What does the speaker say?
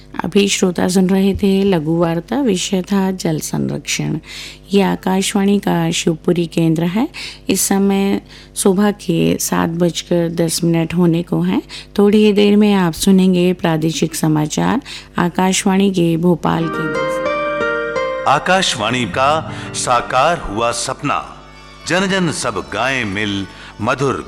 अभी श्रोता सुन रहे थे लघु वार्ता, विषय था जल संरक्षण। ये आकाशवाणी का शिवपुरी केंद्र है। इस समय सुबह के 7:10 होने को हैं। थोड़ी ही देर में आप सुनेंगे प्रादेशिक समाचार आकाशवाणी के भोपाल केंद्र से। आकाशवाणी का साकार हुआ सपना, जन जन सब गाएं मिल मधुर